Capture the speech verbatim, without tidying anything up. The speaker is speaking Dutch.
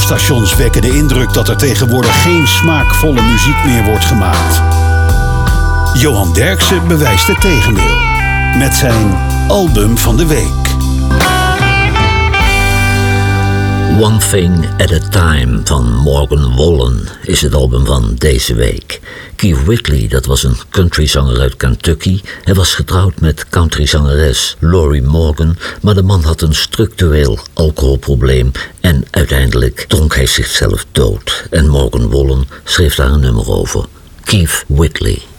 radiostations wekken de indruk dat er tegenwoordig geen smaakvolle muziek meer wordt gemaakt. Johan Derksen bewijst het tegendeel met zijn album van de week. One Thing at a Time van Morgan Wallen is het album van deze week. Keith Whitley, dat was een countryzanger uit Kentucky. Hij was getrouwd met countryzangeres Lori Morgan, maar de man had een structureel alcoholprobleem en uiteindelijk dronk hij zichzelf dood. En Morgan Wallen schreef daar een nummer over. Keith Whitley.